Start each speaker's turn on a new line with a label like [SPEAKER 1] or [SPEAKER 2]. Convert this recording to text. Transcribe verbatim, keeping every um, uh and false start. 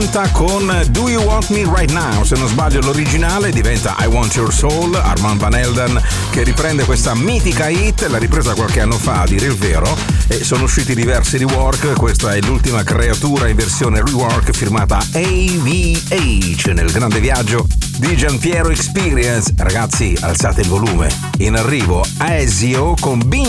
[SPEAKER 1] con Do You Want Me Right Now. Se non sbaglio l'originale diventa I Want Your Soul, Armand Van Helden che riprende questa mitica hit, l'ha ripresa qualche anno fa a dire il vero, e sono usciti diversi rework. Questa è l'ultima creatura in versione rework firmata A V H nel grande viaggio di Giampiero Experience. Ragazzi, alzate il volume, in arrivo Aesio con Bin